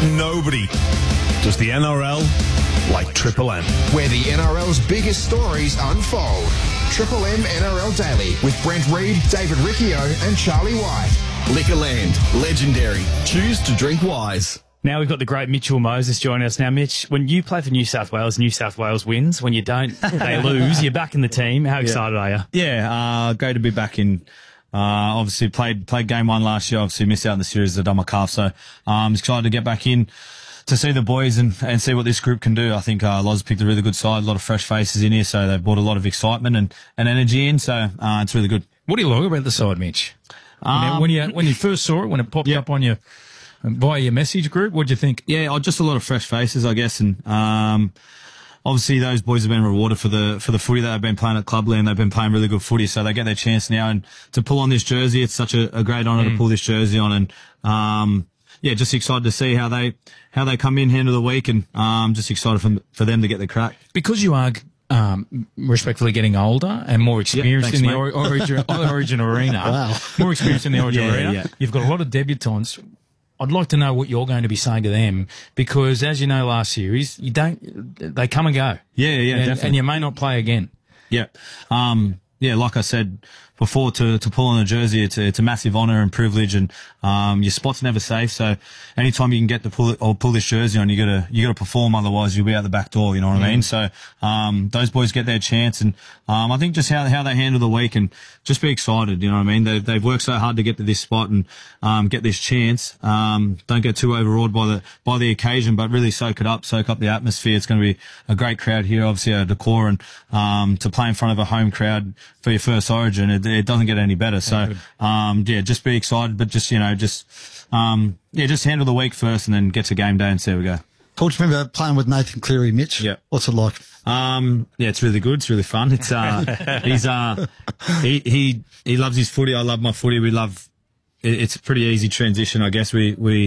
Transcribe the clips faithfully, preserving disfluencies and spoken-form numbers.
Nobody does the N R L like Triple M. Where the N R L's biggest stories unfold. Triple M N R L Daily with Brent Reid, David Riccio and Charlie White. Liquorland, legendary. Choose to drink wise. Now we've got the great Mitchell Moses joining us. Now, Mitch, when you play for New South Wales, New South Wales wins. When you don't, they lose. You're back in the team. How excited yeah. are you? Yeah, uh, great to be back in. Uh, obviously played played game one last year. Obviously missed out in the series. I done my calf, so um, excited to get back in to see the boys and, and see what this group can do. I think uh, Loz picked a really good side. A lot of fresh faces in here, so they've brought a lot of excitement and, and energy in. So uh, it's really good. What do you like about the side, Mitch? I mean, Um, when you when you first saw it, when it popped yeah. up on your via your message group, what do you think? Yeah, oh, just a lot of fresh faces, I guess, and um, obviously those boys have been rewarded for the for the footy that they've been playing at Clubland. They've been playing really good footy, so they get their chance now. And to pull on this jersey, it's such a, a great honour mm. to pull this jersey on. And um, yeah, just excited to see how they how they come in end of the week, and um, just excited for for them to get the crack. Because you are um, respectfully getting older and more experienced yeah, thanks, in the or, origin, origin arena. Wow. More experienced in the origin Yeah, arena. yeah. You've got a lot of debutants. I'd like to know what you're going to be saying to them, because as you know, last series, you don't, they come and go. Yeah, yeah, and, definitely. and you may not play again. Yeah. Um, yeah, like I said before, to, to pull on a jersey, it's a, it's a massive honour and privilege, and, um, your spot's never safe. So anytime you can get to pull it or pull this jersey on, you gotta, you gotta perform. Otherwise you'll be out the back door. You know what mm. I mean? So, um, those boys get their chance, and, um, I think just how, how they handle the week and just be excited. You know what I mean? They, they've worked so hard to get to this spot and, um, get this chance. Um, don't get too overawed by the, by the occasion, but really soak it up, soak up the atmosphere. It's going to be a great crowd here, obviously a decor, and, um, to play in front of a home crowd for your first Origin, it, it doesn't get any better. So, um, yeah, just be excited, but just, you know, just, um, yeah, just handle the week first and then get to game day and see how we go. Talk to me about playing with Nathan Cleary, Mitch. Yeah. What's it like? Um, yeah, it's really good. It's really fun. It's, uh, he's, uh, he, he, he loves his footy. I love my footy. We love, it, it's a pretty easy transition, I guess. We, we,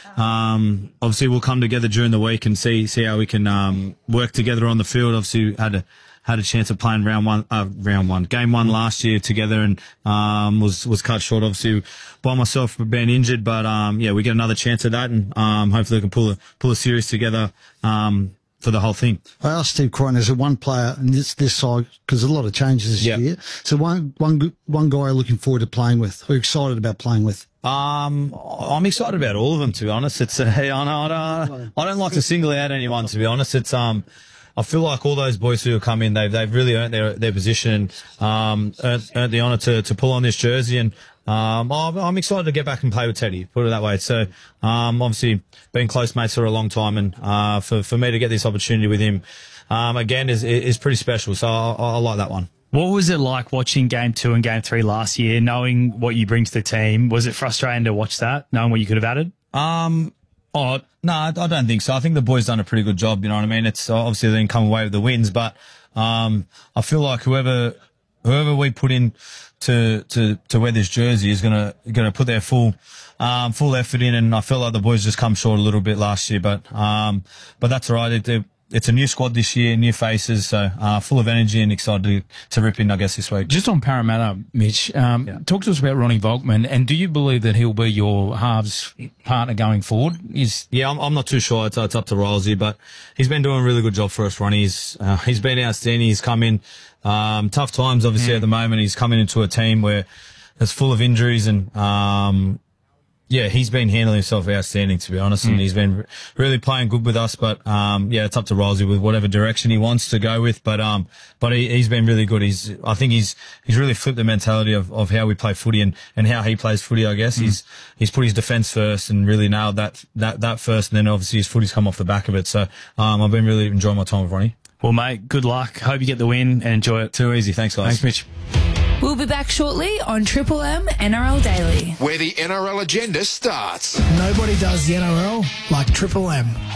um, obviously we'll come together during the week and see, see how we can, um, work together on the field. Obviously had a, had a chance of playing round one, uh, round one, game one last year together, and, um, was, was cut short, obviously, by myself for being injured. But, um, yeah, we get another chance at that, and, um, hopefully we can pull a, pull a series together, um, for the whole thing. I asked Steve Crichton, is there one player in this, this side, because there's a lot of changes this yep. year, so one, one, one guy looking forward to playing with, who are excited about playing with? Um, I'm excited about all of them, to be honest. It's, uh, I don't, I don't, I don't like to single out anyone, to be honest. It's, um, I feel like all those boys who have come in, they've, they've really earned their, their position, um, earned, earned the honour to, to pull on this jersey. And, um, I'm, I'm excited to get back and play with Teddy, put it that way. So, um, obviously been close mates for a long time, and, uh, for, for me to get this opportunity with him, um, again is, is pretty special. So I, I like that one. What was it like watching game two and game three last year, knowing what you bring to the team? Was it frustrating to watch that, knowing what you could have added? Um, oh, no, I don't think so. I think the boys done a pretty good job. You know what I mean? It's obviously they didn't come away with the wins, but, um, I feel like whoever, whoever we put in to, to, to wear this jersey is gonna, gonna put their full, um, full effort in. And I feel like the boys just come short a little bit last year, but, um, but that's all right. It, it, It's a new squad this year, new faces, so uh, full of energy and excited to, to rip in, I guess, this week. Just on Parramatta, Mitch, um, yeah. talk to us about Ronnie Volkman, and do you believe that he'll be your halves partner going forward? Is Yeah, I'm, I'm not too sure. It's, it's up to Rolesy, but he's been doing a really good job for us, Ronnie. He's, uh, he's been outstanding. He's come in, um, tough times, obviously, mm. at the moment. He's coming into a team where it's full of injuries, and, um, yeah, he's been handling himself outstanding, to be honest, mm. and he's been really playing good with us. But um, yeah, it's up to Rolesy with whatever direction he wants to go with. But um, but he, he's been really good. He's, I think he's he's really flipped the mentality of, of how we play footy and, and how he plays footy. I guess mm. he's he's put his defence first and really nailed that that that first, and then obviously his footy's come off the back of it. So um, I've been really enjoying my time with Ronnie. Well, mate, good luck. Hope you get the win and enjoy it. Too easy. Thanks, guys. Thanks, Mitch. We'll be back shortly on Triple M N R L Daily, where the N R L agenda starts. Nobody does the N R L like Triple M.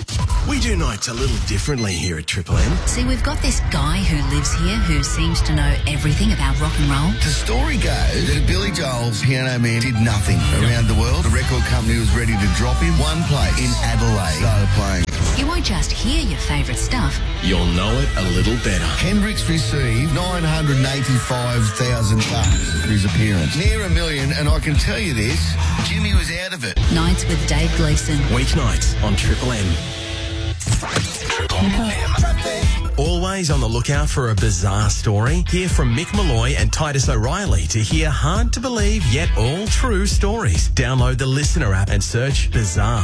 We do nights a little differently here at Triple M. See, we've got this guy who lives here who seems to know everything about rock and roll. The story goes that Billy Joel's Piano Man did nothing around the world. The record company was ready to drop him. One place in Adelaide started playing. You won't just hear your favourite stuff. You'll know it a little better. Hendrix received nine hundred eighty-five thousand bucks for his appearance. Near a million, and I can tell you this, Jimmy was out of it. Nights with Dave Gleeson. Weeknights on Triple M. Triple M. Always on the lookout for a bizarre story? Hear from Mick Malloy and Titus O'Reilly to hear hard to believe yet all true stories. Download the Listener app and search Bizarre.